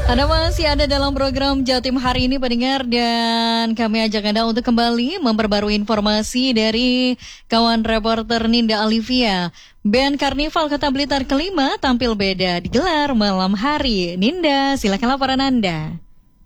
Anda masih ada dalam program Jatim hari ini pendengar, dan kami ajak Anda untuk kembali memperbarui informasi dari kawan reporter Ninda Alivia. Band Karnival Kota Blitar kelima tampil beda digelar malam hari. Ninda, silakan laporan Anda.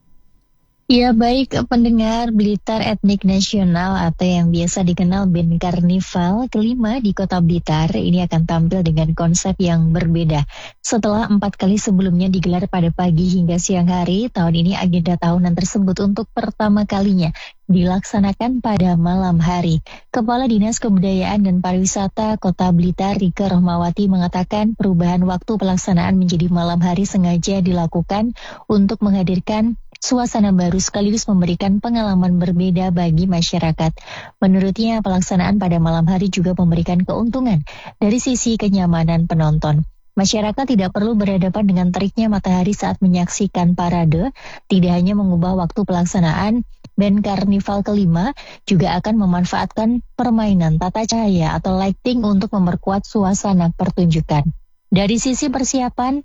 Ya, baik pendengar, Blitar Etnik Nasional atau yang biasa dikenal Band Karnival kelima di Kota Blitar ini akan tampil dengan konsep yang berbeda. Setelah 4 kali sebelumnya digelar pada pagi hingga siang hari, tahun ini agenda tahunan tersebut untuk pertama kalinya dilaksanakan pada malam hari. Kepala Dinas Kebudayaan dan Pariwisata Kota Blitar, Rike Rohmawati, mengatakan perubahan waktu pelaksanaan menjadi malam hari sengaja dilakukan untuk menghadirkan suasana baru sekaligus memberikan pengalaman berbeda bagi masyarakat. Menurutnya, pelaksanaan pada malam hari juga memberikan keuntungan dari sisi kenyamanan penonton. Masyarakat tidak perlu berhadapan dengan teriknya matahari saat menyaksikan parade. Tidak hanya mengubah waktu pelaksanaan, Band Karnival kelima juga akan memanfaatkan permainan tata cahaya atau lighting untuk memperkuat suasana pertunjukan. Dari sisi persiapan,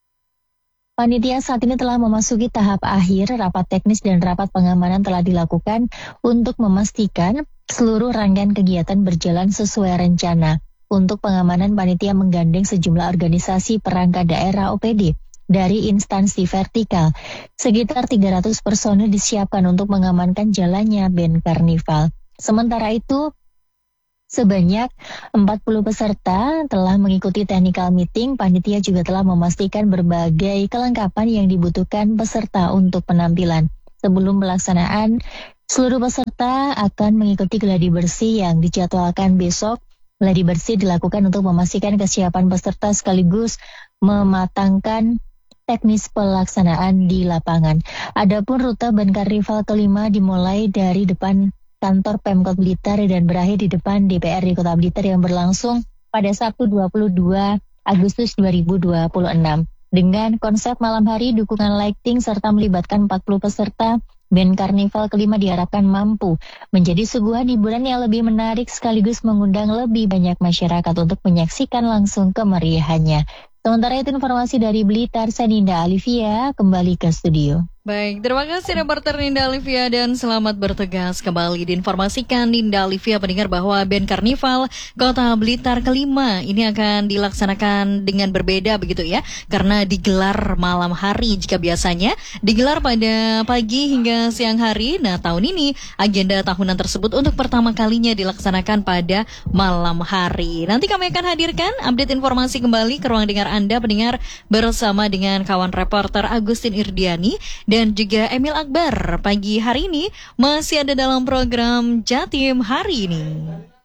panitia saat ini telah memasuki tahap akhir. Rapat teknis dan rapat pengamanan telah dilakukan untuk memastikan seluruh rangkaian kegiatan berjalan sesuai rencana. Untuk pengamanan, panitia menggandeng sejumlah organisasi perangkat daerah OPD dari instansi vertikal. Sekitar 300 personel disiapkan untuk mengamankan jalannya Band Karnival. Sementara itu, sebanyak 40 peserta telah mengikuti technical meeting. Panitia juga telah memastikan berbagai kelengkapan yang dibutuhkan peserta untuk penampilan. Sebelum pelaksanaan, seluruh peserta akan mengikuti gladi bersih yang dijadwalkan besok. Gladi bersih dilakukan untuk memastikan kesiapan peserta sekaligus mematangkan teknis pelaksanaan di lapangan. Adapun rute Band Karnival kelima dimulai dari depan kantor Pemkot Blitar dan berakhir di depan DPRD Kota Blitar yang berlangsung pada Sabtu 22 Agustus 2026. Dengan konsep malam hari, dukungan lighting, serta melibatkan 40 peserta, Band Karnival kelima diharapkan mampu menjadi suguhan hiburan yang lebih menarik sekaligus mengundang lebih banyak masyarakat untuk menyaksikan langsung kemeriahannya. Sementara itu, informasi dari Blitar, saya Ninda Alivia, kembali ke studio. Baik, terima kasih reporter Ninda Alivia dan selamat bertugas kembali. Diinformasikan Ninda Alivia pendengar bahwa Band Karnival Kota Blitar kelima ini akan dilaksanakan dengan berbeda begitu ya, karena digelar malam hari. Jika biasanya digelar pada pagi hingga siang hari, nah tahun ini agenda tahunan tersebut untuk pertama kalinya dilaksanakan pada malam hari. Nanti kami akan hadirkan update informasi kembali ke ruang dengar Anda pendengar bersama dengan kawan reporter Agustin Irdiani dan juga Emil Akbar. Pagi hari ini masih ada dalam program Jatim hari ini.